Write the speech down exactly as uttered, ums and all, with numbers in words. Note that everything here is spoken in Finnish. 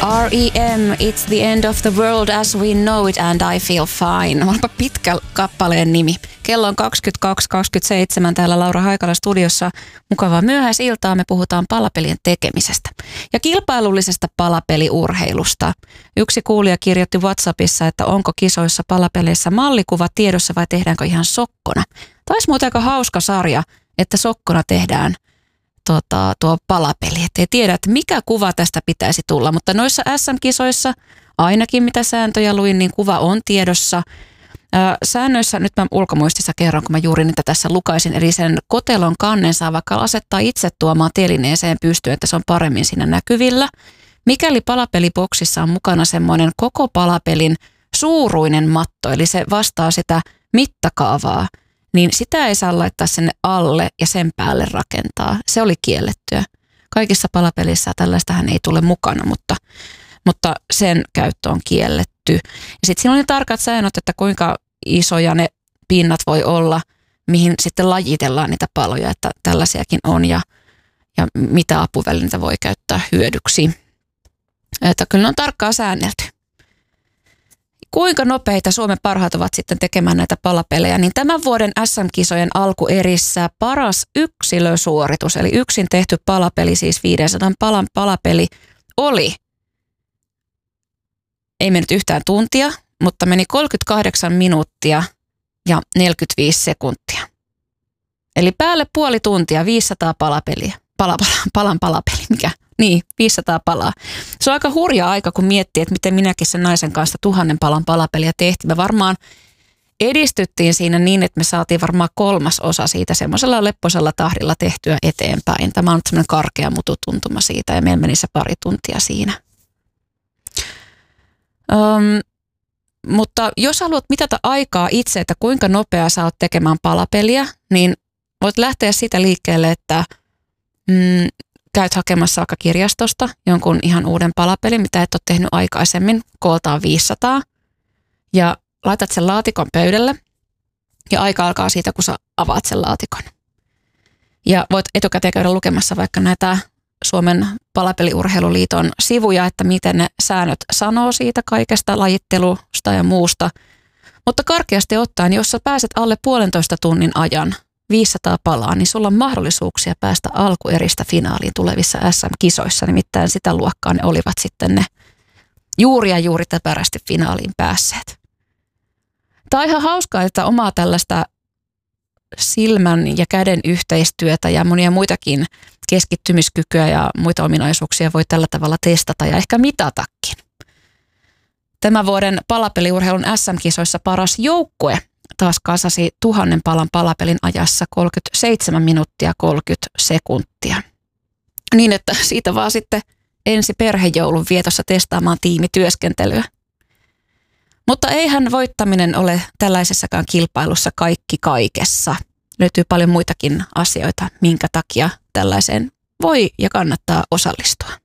R E M, It's the End of the World as We Know It and I Feel Fine. Onpa pitkä kappaleen nimi. Kello on kaksikymmentäkaksi kaksikymmentäseitsemän täällä Laura Haikala studiossa. Mukavaa myöhäisiltaa, me puhutaan palapelien tekemisestä ja kilpailullisesta palapeliurheilusta. Yksi kuulija kirjoitti WhatsAppissa, että onko kisoissa palapeleissä mallikuva tiedossa vai tehdäänkö ihan sokkona. Taisi muuten aika hauska sarja, että sokkona tehdään Tota, tuo palapeli, ettei tiedä, että mikä kuva tästä pitäisi tulla, mutta noissa S M-kisoissa ainakin mitä sääntöjä luin, niin kuva on tiedossa. Ää, säännöissä, nyt mä ulkomuistissa kerron, kun mä juuri niitä tässä lukaisin, eli sen kotelon kannen saa vaikka asettaa itse tuomaan telineeseen pystyyn, että se on paremmin siinä näkyvillä. Mikäli palapeliboksissa on mukana semmoinen koko palapelin suuruinen matto, eli se vastaa sitä mittakaavaa, niin sitä ei saa laittaa sinne alle ja sen päälle rakentaa. Se oli kiellettyä. Kaikissa palapelissä tällaistähän ei tule mukana, mutta, mutta sen käyttö on kielletty. Ja sitten siinä on ne tarkat säännöt, että kuinka isoja ne pinnat voi olla, mihin sitten lajitellaan niitä paloja, että tällaisiakin on ja, ja mitä apuvälineitä voi käyttää hyödyksi. Että kyllä ne on tarkkaan säännelty. Kuinka nopeita Suomen parhaat ovat sitten tekemään näitä palapelejä, niin tämän vuoden S M-kisojen alkuerissä paras yksilösuoritus, eli yksin tehty palapeli, siis viisisataa palan palapeli, oli, ei mennyt yhtään tuntia, mutta meni kolmekymmentäkahdeksan minuuttia ja neljäkymmentäviisi sekuntia. Eli päälle puoli tuntia, viisisataa palapeliä, pala, pala, palan palapeli, mikä? Niin, viisisataa palaa. Se on aika hurja aika, kun miettii, että miten minäkin sen naisen kanssa tuhannen palan palapeliä tehtiin. Me varmaan edistyttiin siinä niin, että me saatiin varmaan kolmas osa siitä semmoisella lepposella tahdilla tehtyä eteenpäin. Tämä on nyt semmoinen karkea mututuntuma siitä ja meillä meni se pari tuntia siinä. Öm, mutta jos haluat mitata aikaa itse, että kuinka nopeaa sä oot tekemään palapeliä, niin voit lähteä siitä liikkeelle, että Mm, käyt hakemassa vaikka kirjastosta jonkun ihan uuden palapelin, mitä et ole tehnyt aikaisemmin, kooltaan viisisataa, ja laitat sen laatikon pöydälle, ja aika alkaa siitä, kun sä avaat sen laatikon. Ja voit etukäteen käydä lukemassa vaikka näitä Suomen palapeliurheiluliiton sivuja, että miten ne säännöt sanoo siitä kaikesta lajittelusta ja muusta. Mutta karkeasti ottaen, jos sä pääset alle puolentoista tunnin ajan viisisataa palaa, niin sulla on mahdollisuuksia päästä alkueristä finaaliin tulevissa S M-kisoissa. Nimittäin sitä luokkaa ne olivat sitten ne juuri ja juuri täpärästi finaaliin päässeet. Tämä on ihan hauskaa, että omaa tällaista silmän ja käden yhteistyötä ja monia muitakin keskittymiskykyä ja muita ominaisuuksia voi tällä tavalla testata ja ehkä mitatakin. Tämän vuoden palapeliurheilun S M-kisoissa paras joukkue taas kasasi tuhannen palan palapelin ajassa kolmekymmentäseitsemän minuuttia kolmekymmentä sekuntia. Niin, että siitä vaan sitten ensi perhejoulun vietossa testaamaan tiimityöskentelyä. Mutta eihän voittaminen ole tällaisessakaan kilpailussa kaikki kaikessa. Löytyy paljon muitakin asioita, minkä takia tällaiseen voi ja kannattaa osallistua.